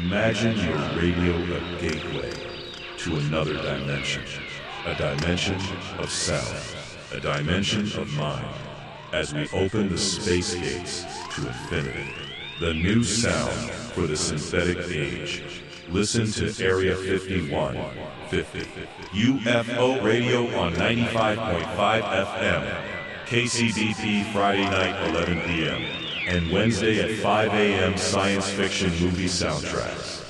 Imagine your radio a gateway to another dimension. A dimension of sound. A dimension of mind. As we open the space gates to infinity. The new sound for the synthetic age. Listen to Area 5150. UFO Radio on 95.5 FM. KCBP Friday night 11 p.m. and Wednesday at 5 a.m. science fiction movie soundtracks.